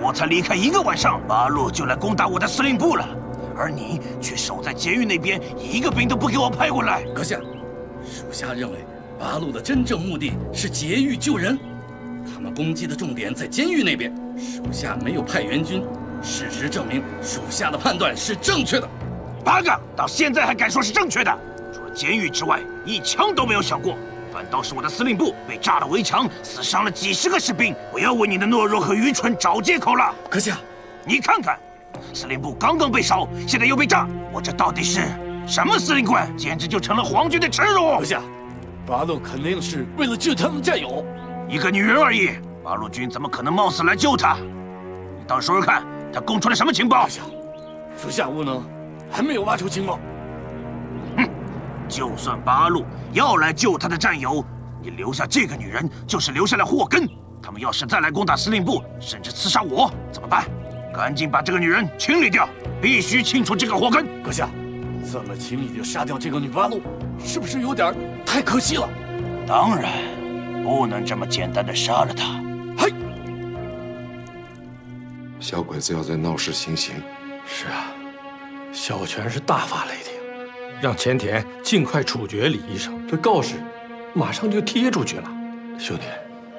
我才离开1个晚上，八路就来攻打我的司令部了，而你却守在监狱那边，一个兵都不给我派过来。 阁下，属下认为八路的真正目的是劫狱救人，他们攻击的重点在监狱那边，属下没有派援军。事实证明，属下的判断是正确的。 八个到现在还敢说是正确的？除了监狱之外，一枪都没有响过。反倒是我的司令部被炸了围墙，死伤了几10个士兵。不要为你的懦弱和愚蠢找借口了。 阁下， 你看看，司令部刚刚被烧，现在又被炸，我这到底是什么司令官？简直就成了皇军的耻辱！ 阁下，八路肯定是为了救他们战友。 一个女人而已，八路军怎么可能冒死来救她？你倒说说看，她供出了什么情报？ 阁下，属下无能，还没有挖出情报。 哼，就算八路要来救他的战友，你留下这个女人就是留下了祸根。他们要是再来攻打司令部，甚至刺杀我，怎么办？赶紧把这个女人清理掉，必须清除这个祸根。 阁下，这么轻易就杀掉这个女八路，是不是有点太可惜了？ 当然，不能这么简单的杀了她。 嘿， 小鬼子要在闹市行刑。 是啊，小泉是大发雷霆，让前田尽快处决李医生，这告示马上就贴出去了。兄弟。